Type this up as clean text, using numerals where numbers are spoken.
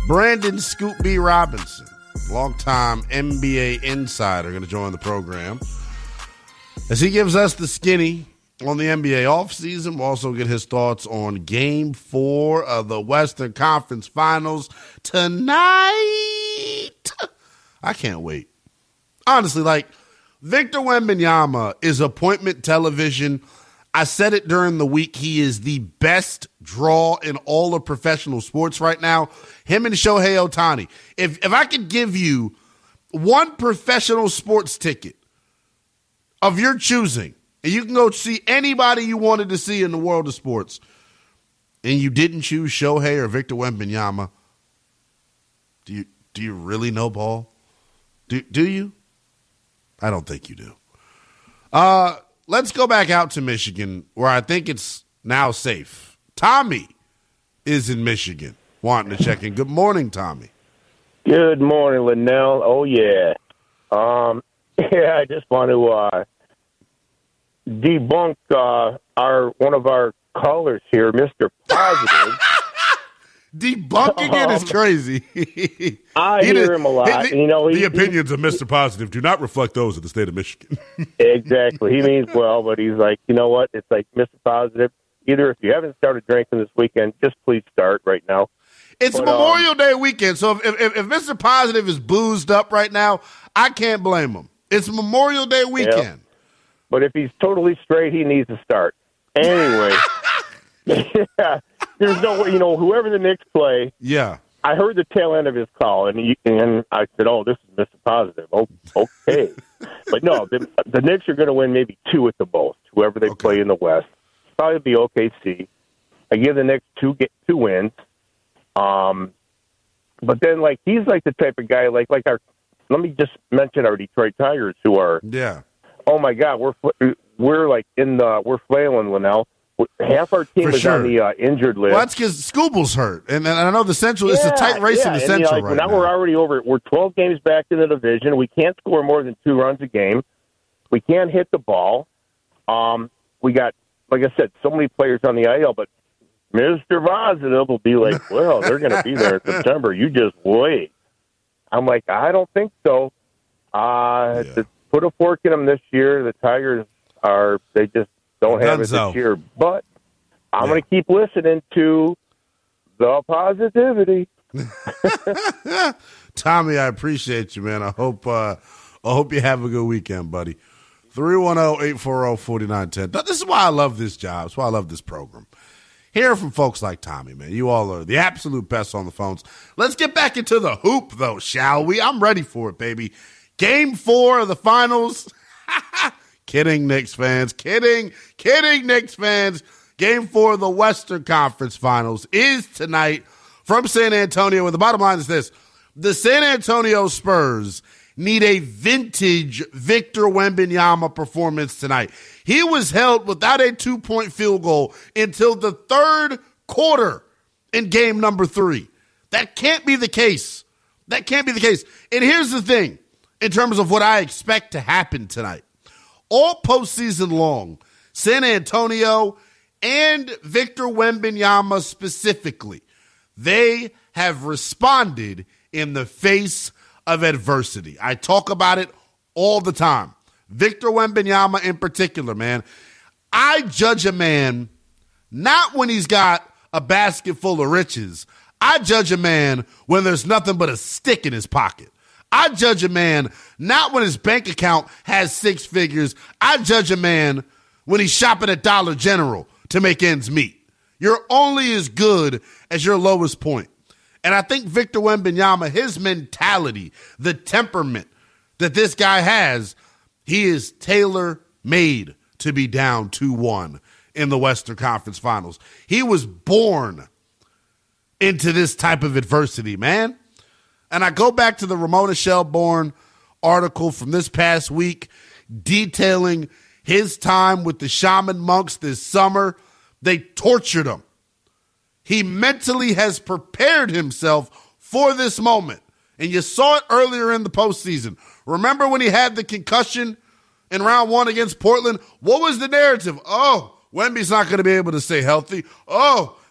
Brandon Scoop B. Robinson, longtime NBA insider, going to join the program as he gives us the skinny on the NBA offseason. We'll also get his thoughts on Game 4 of the Western Conference Finals tonight. I can't wait. Honestly, Victor Wembanyama is appointment television. I said it during the week. He is the best draw in all of professional sports right now. Him and Shohei Ohtani. If I could give you one professional sports ticket of your choosing, and you can go see anybody you wanted to see in the world of sports, and you didn't choose Shohei or Victor Wembanyama, do you really know ball? Do you? I don't think you do. Let's go back out to Michigan, where I think it's now safe. Tommy is in Michigan, wanting to check in. Good morning, Tommy. Good morning, Linnell. Oh, yeah. I just want to debunk one of our callers here, Mr. Positive. Debunking it is crazy. I hear him a lot. The opinions of Mr. Positive do not reflect those of the state of Michigan. Exactly. He means well, but he's like, you know what? It's like, Mr. Positive, either if you haven't started drinking this weekend, just please start right now. It's Memorial Day weekend, so if Mr. Positive is boozed up right now, I can't blame him. It's Memorial Day weekend. Yeah. But if he's totally straight, he needs to start. Anyway. Yeah. There's no way, whoever the Knicks play. Yeah. I heard the tail end of his call, and I said, oh, this is Mr. Positive. Oh, okay. But no, the Knicks are going to win maybe 2 at the most, whoever they play in the West. Probably be OKC. I give the Knicks 2 wins. But then, he's like the type of guy, let me just mention our Detroit Tigers, who are, oh my God, we're flailing, Linnell. Half our team is on the injured list. Well, that's because Scooble's hurt. And I know the Central, it's a tight race in the Central right now. We're already over. We're 12 games back in the division. We can't score more than 2 runs a game. We can't hit the ball. We got, like I said, so many players on the IL, but Mr. Positive will be like, well, they're going to be there in September. You just wait. I'm like, I don't think so. To put a fork in them this year, the Tigers they just don't have it this year. But I'm going to keep listening to the positivity. Tommy, I appreciate you, man. I hope you have a good weekend, buddy. 310-840-4910. This is why I love this job. That's why I love this program. Hearing from folks like Tommy, man. You all are the absolute best on the phones. Let's get back into the hoop, though, shall we? I'm ready for it, baby. Game 4 of the finals. Kidding, Knicks fans. Kidding, Knicks fans. Game 4 of the Western Conference Finals is tonight from San Antonio. And the bottom line is this. The San Antonio Spurs need a vintage Victor Wembanyama performance tonight. He was held without a 2-point field goal until the third quarter in game number 3. That can't be the case. And here's the thing in terms of what I expect to happen tonight. All postseason long, San Antonio and Victor Wembanyama specifically, they have responded in the face of adversity. I talk about it all the time. Victor Wembanyama in particular, man. I judge a man not when he's got a basket full of riches. I judge a man when there's nothing but a stick in his pocket. I judge a man not when his bank account has 6 figures. I judge a man when he's shopping at Dollar General to make ends meet. You're only as good as your lowest point. And I think Victor Wembanyama, his mentality, the temperament that this guy has, he is tailor-made to be down 2-1 in the Western Conference Finals. He was born into this type of adversity, man. And I go back to the Ramona Shelburne article from this past week detailing his time with the Shaman monks this summer. They tortured him. He mentally has prepared himself for this moment. And you saw it earlier in the postseason. Remember when he had the concussion in round 1 against Portland? What was the narrative? Oh, Wemby's not going to be able to stay healthy. Oh,